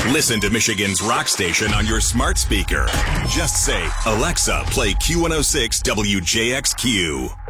Listen to Michigan's rock station on your smart speaker. Just say, Alexa, play Q106 WJXQ.